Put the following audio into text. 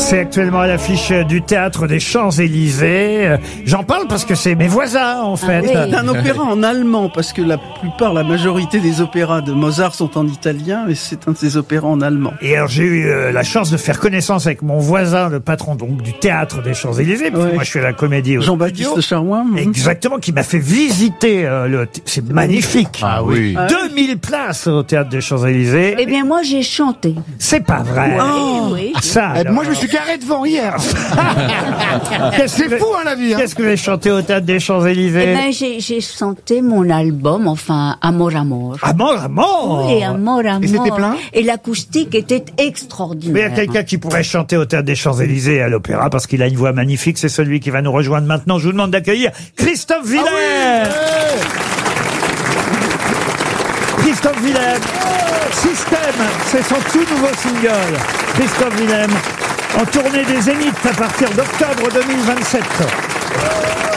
C'est actuellement à l'affiche du Théâtre des Champs-Élysées. J'en parle parce que c'est mes voisins, en fait. C'est un opéra en allemand, parce que la majorité des opéras de Mozart sont en italien, et c'est un de ces opéras en allemand. Et alors, j'ai eu la chance de faire connaissance avec mon voisin, le patron donc du Théâtre des Champs-Élysées, parce que moi je fais la comédie au Jean-Baptiste Charroin. Exactement, qui m'a fait visiter c'est magnifique. Ah oui. 2000 places au Théâtre des Champs-Élysées. Eh bien, moi, j'ai chanté. C'est pas vrai. Oui. Ça, alors. Moi, je me suis garé devant hier. C'est fou, hein, la vie. Hein. Qu'est-ce que vous avez chanté au Théâtre des Eh Champs-Élysées? bien, j'ai chanté mon album, enfin, Amor, Amor. Amor, Amor. Oui, Amor, Amor. Et c'était plein? Et l'acoustique était Mais il y a extraordinaire. quelqu'un qui pourrait chanter au Théâtre des Champs-Élysées et à l'Opéra parce qu'il a une voix magnifique. C'est celui qui va nous rejoindre maintenant. Je vous demande d'accueillir Christophe Willem. Christophe Willem. Système, c'est son tout nouveau single. Christophe Willem, en tournée des Zéniths à partir d'octobre 2027.